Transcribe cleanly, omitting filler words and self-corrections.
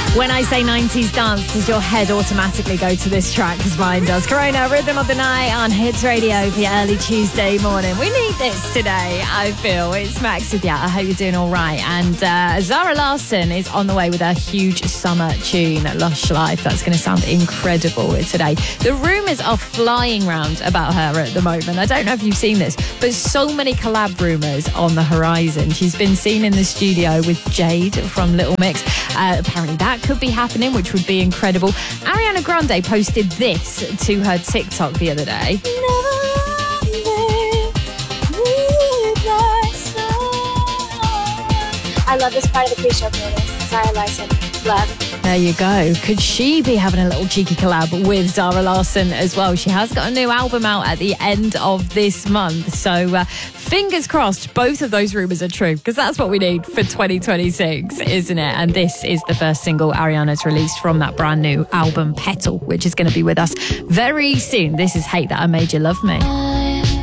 When I say 90s dance, does your head automatically go to this track? Because mine does. Corona, Rhythm of the Night on Hits Radio for your early Tuesday morning. We need this today, I feel. It's Max with you. I hope you're doing all right. And Zara Larsson is on the way with a huge summer tune, Lush Life. That's going to sound incredible today. The rumours are flying round about her at the moment. I don't know if you've seen this, but so many collab rumours on the horizon. She's been seen in the studio with Jade from Little Mix. Apparently that could be happening, which would be incredible. Ariana Grande posted this to her TikTok the other day. I love this part of the pre-show playlist. Zara Larsson, love. There you go. Could she be having a little cheeky collab with Zara Larsson as well? She has got a new album out at the end of this month. So fingers crossed both of those rumours are true, because that's what we need for 2026, isn't it? And this is the first single Ariana's released from that brand new album, Petal, which is going to be with us very soon. This is Hate That I Made You Love Me.